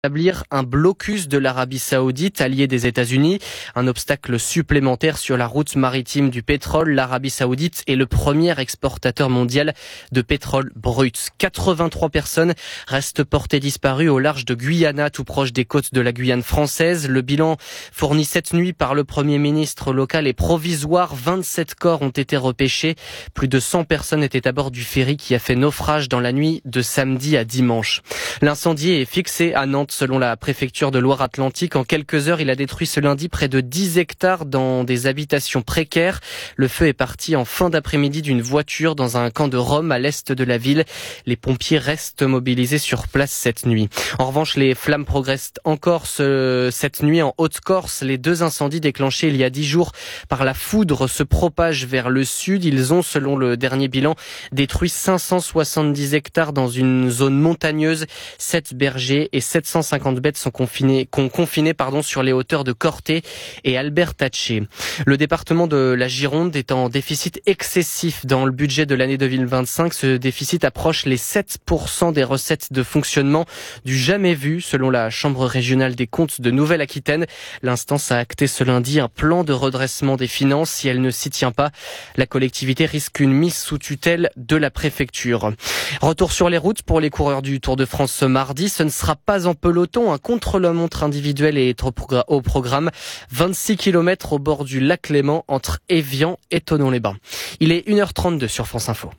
Établir un blocus de l'Arabie Saoudite, allié des États-Unis, un obstacle supplémentaire sur la route maritime du pétrole. L'Arabie Saoudite est le premier exportateur mondial de pétrole brut. 83 personnes restent portées disparues au large de Guyana, tout proche des côtes de la Guyane française. Le bilan fourni cette nuit par le Premier ministre local est provisoire. 27 corps ont été repêchés. Plus de 100 personnes étaient à bord du ferry qui a fait naufrage dans la nuit de samedi à dimanche. L'incendie est fixé à Nantes. Selon la préfecture de Loire-Atlantique, en quelques heures, il a détruit ce lundi près de 10 hectares dans des habitations précaires. Le feu est parti en fin d'après-midi d'une voiture dans un camp de Rome à l'est de la ville. Les pompiers restent mobilisés sur place cette nuit. En revanche, les flammes progressent encore cette nuit en Haute-Corse. Les deux incendies déclenchés il y a 10 jours par la foudre se propagent vers le sud. Ils ont, selon le dernier bilan, détruit 570 hectares dans une zone montagneuse. 7 bergers et 750 bêtes sont confinées sur les hauteurs de Corté et Albertaché. Le département de la Gironde est en déficit excessif dans le budget de l'année 2025. Ce déficit approche les 7% des recettes de fonctionnement du jamais vu, selon la Chambre régionale des comptes de Nouvelle-Aquitaine. L'instance a acté ce lundi un plan de redressement des finances. Si elle ne s'y tient pas, la collectivité risque une mise sous tutelle de la préfecture. Retour sur les routes pour les coureurs du Tour de France ce mardi. Ce ne sera pas en peloton. Un contre-la-montre individuel est au programme. 26 km au bord du lac Léman entre Évian et Thonon-les-Bains. Il est 1h32 sur France Info.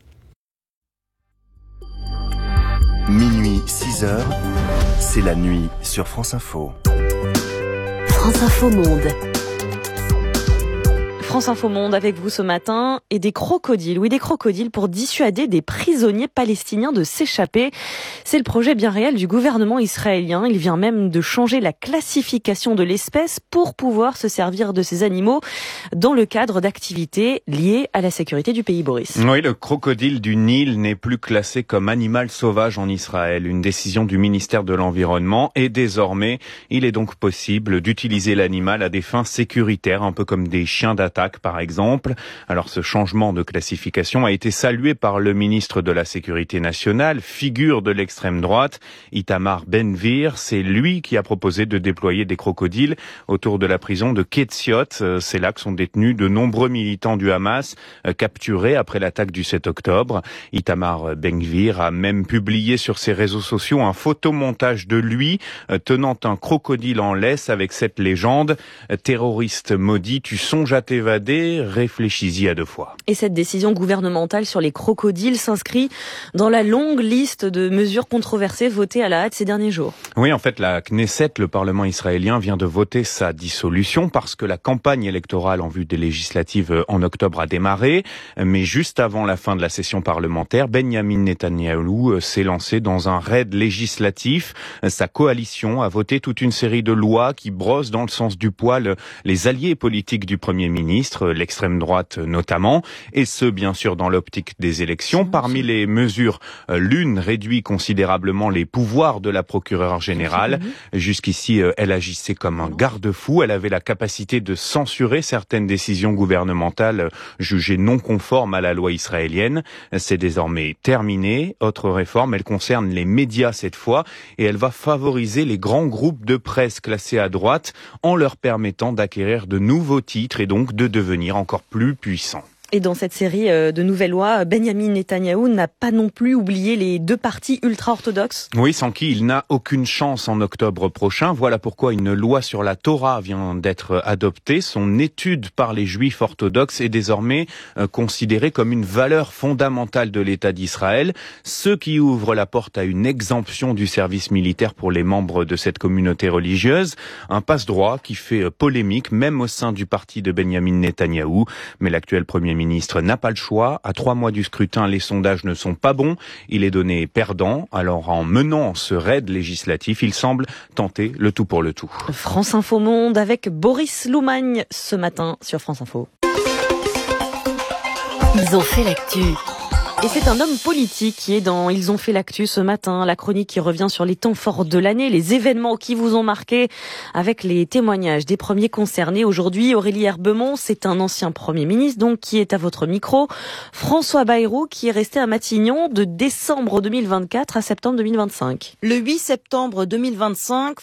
Minuit, 6h, c'est la nuit sur France Info. France Info Monde. France Info Monde avec vous ce matin et des crocodiles. Oui, des crocodiles pour dissuader des prisonniers palestiniens de s'échapper. C'est le projet bien réel du gouvernement israélien. Il vient même de changer la classification de l'espèce pour pouvoir se servir de ces animaux dans le cadre d'activités liées à la sécurité du pays, Boris. Oui, le crocodile du Nil n'est plus classé comme animal sauvage en Israël. Une décision du ministère de l'Environnement et désormais, il est donc possible d'utiliser l'animal à des fins sécuritaires, un peu comme des chiens d'attaque par exemple. Alors ce changement de classification a été salué par le ministre de la Sécurité nationale, figure de l'extrême droite, Itamar Ben-Gvir. C'est lui qui a proposé de déployer des crocodiles autour de la prison de Ketziot. C'est là que sont détenus de nombreux militants du Hamas capturés après l'attaque du 7 octobre. Itamar Ben-Gvir a même publié sur ses réseaux sociaux un photomontage de lui tenant un crocodile en laisse avec cette légende: terroriste maudit, tu songes à t'évader, réfléchis-y à deux fois. Et cette décision gouvernementale sur les crocodiles s'inscrit dans la longue liste de mesures controversées votées à la hâte ces derniers jours. Oui, en fait, la Knesset, le Parlement israélien, vient de voter sa dissolution parce que la campagne électorale en vue des législatives en octobre a démarré. Mais juste avant la fin de la session parlementaire, Benyamin Netanyahou s'est lancé dans un raid législatif. Sa coalition a voté toute une série de lois qui brossent dans le sens du poil les alliés politiques du Premier ministre, l'extrême droite notamment, et ce bien sûr dans l'optique des élections. Parmi les mesures, l'une réduit considérablement les pouvoirs de la procureure générale. Jusqu'ici, elle agissait comme un garde-fou. Elle avait la capacité de censurer certaines décisions gouvernementales jugées non conformes à la loi israélienne. C'est désormais terminé. Autre réforme, elle concerne les médias cette fois, et elle va favoriser les grands groupes de presse classés à droite en leur permettant d'acquérir de nouveaux titres et donc de devenir encore plus puissants. Et dans cette série de nouvelles lois, Benyamin Netanyahou n'a pas non plus oublié les deux partis ultra-orthodoxes. Oui, sans qui il n'a aucune chance en octobre prochain. Voilà pourquoi une loi sur la Torah vient d'être adoptée. Son étude par les juifs orthodoxes est désormais considérée comme une valeur fondamentale de l'État d'Israël, ce qui ouvre la porte à une exemption du service militaire pour les membres de cette communauté religieuse. Un passe-droit qui fait polémique, même au sein du parti de Benyamin Netanyahou. Mais l'actuel Premier ministre n'a pas le choix. À 3 mois du scrutin, les sondages ne sont pas bons. Il est donné perdant. Alors en menant ce raid législatif, il semble tenter le tout pour le tout. France Info Monde avec Boris Loumagne ce matin sur France Info. Ils ont fait l'actu. Et c'est un homme politique qui est dans Ils ont fait l'actu ce matin, la chronique qui revient sur les temps forts de l'année, les événements qui vous ont marqué, avec les témoignages des premiers concernés. Aujourd'hui, Aurélie Herbemont, c'est un ancien Premier ministre, donc qui est à votre micro. François Bayrou, qui est resté à Matignon de décembre 2024 à septembre 2025. Le 8 septembre 2025,